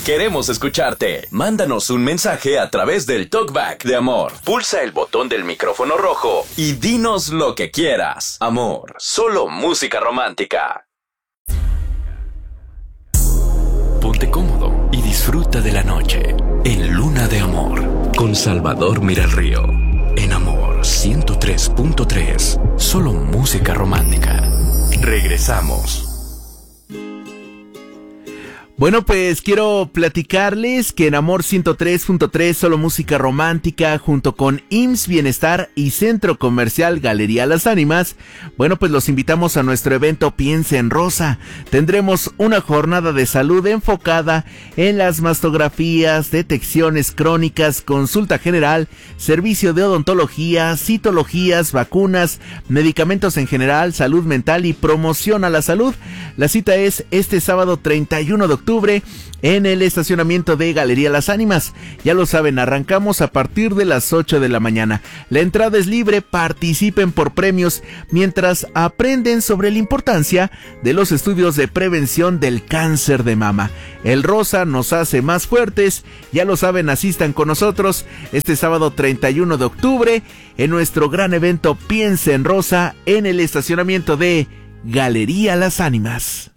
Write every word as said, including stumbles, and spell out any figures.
Queremos escucharte. Mándanos un mensaje a través del Talkback de Amor. Pulsa el botón del micrófono rojo y dinos lo que quieras. Amor, solo música romántica. Ponte cómodo y disfruta de la noche en Luna de Amor con Salvador Miralrío. En Amor ciento tres punto tres, solo música romántica. Regresamos. Bueno, pues quiero platicarles que en Amor ciento tres punto tres, solo música romántica, junto con I M S S Bienestar y Centro Comercial Galería Las Ánimas, bueno, pues los invitamos a nuestro evento Piensa en Rosa. Tendremos una jornada de salud enfocada en las mastografías, detecciones crónicas, consulta general, servicio de odontología, citologías, vacunas, medicamentos en general, salud mental y promoción a la salud. La cita es este sábado treinta y uno de octubre en el estacionamiento de Galería Las Ánimas. Ya lo saben, arrancamos a partir de las ocho de la mañana. La entrada es libre, participen por premios mientras aprenden sobre la importancia de los estudios de prevención del cáncer de mama. El rosa nos hace más fuertes, ya lo saben, asistan con nosotros este sábado treinta y uno de octubre en nuestro gran evento Piensa en Rosa en el estacionamiento de Galería Las Ánimas.